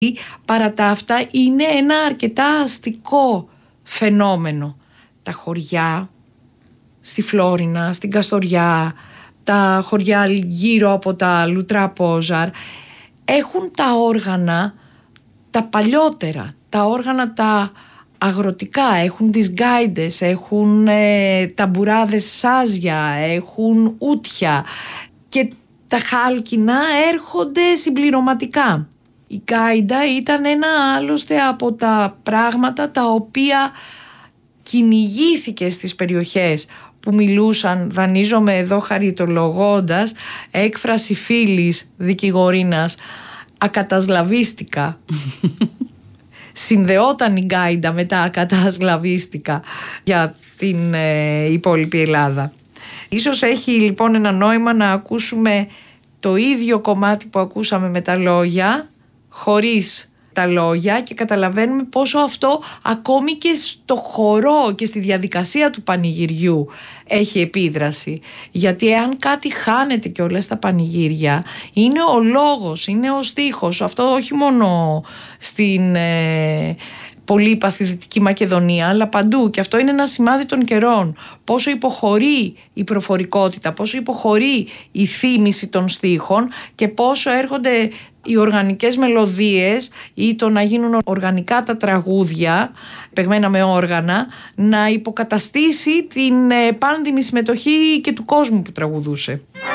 Παρά τα αυτά είναι ένα αρκετά αστικό φαινόμενο. Τα χωριά στη Φλόρινα, στην Καστοριά, τα χωριά γύρω από τα Λουτρά Πόζαρ έχουν τα όργανα τα παλιότερα, τα όργανα τα αγροτικά, έχουν τις γκάιντες, έχουν ταμπουράδες σάζια, έχουν ούτια και τα χάλκινα έρχονται συμπληρωματικά. Η γκάιντα ήταν ένα άλλωστε από τα πράγματα τα οποία κυνηγήθηκε στις περιοχές που μιλούσαν, δανείζομαι εδώ χαριτολογώντας, έκφραση φίλης δικηγορίνας, ακατασλαβίστικα. Συνδεόταν η γκάιντα με τα ακατασλαβίστικα για την υπόλοιπη Ελλάδα. Ίσως έχει λοιπόν ένα νόημα να ακούσουμε το ίδιο κομμάτι που ακούσαμε με τα λόγια, χωρίς τα λόγια, και καταλαβαίνουμε πόσο αυτό ακόμη και στο χορό και στη διαδικασία του πανηγυριού έχει επίδραση. Γιατί εάν κάτι χάνεται κιόλας στα πανηγύρια, είναι ο λόγος, είναι ο στίχος. Αυτό όχι μόνο στην πολύπαθη Δυτική Μακεδονία, αλλά παντού, και αυτό είναι ένα σημάδι των καιρών. Πόσο υποχωρεί η προφορικότητα, πόσο υποχωρεί η θύμηση των στίχων και πόσο έρχονται οι οργανικές μελωδίες ή το να γίνουν οργανικά τα τραγούδια παιγμένα με όργανα να υποκαταστήσει την πάνδημη συμμετοχή και του κόσμου που τραγουδούσε.